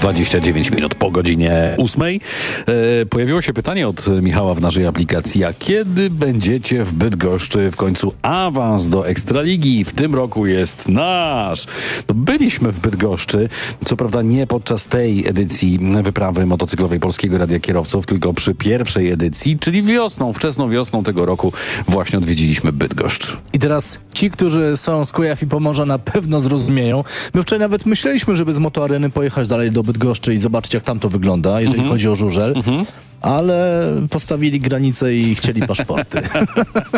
29 minut po godzinie 8. Pojawiło się pytanie od Michała w naszej aplikacji, a kiedy będziecie w Bydgoszczy? W końcu awans do Ekstraligi w tym roku jest nasz. No, byliśmy w Bydgoszczy, co prawda nie podczas tej edycji wyprawy motocyklowej Polskiego Radia Kierowców, tylko przy pierwszej edycji, czyli wczesną wiosną tego roku właśnie odwiedziliśmy Bydgoszcz. I teraz ci, którzy są z Kujaw i Pomorza, na pewno zrozumieją. My wczoraj nawet myśleliśmy, żeby z Motoareny pojechać dalej do Bydgoszczy i zobaczyć, jak tam to wygląda, jeżeli chodzi o żużel. Ale postawili granicę i chcieli paszporty.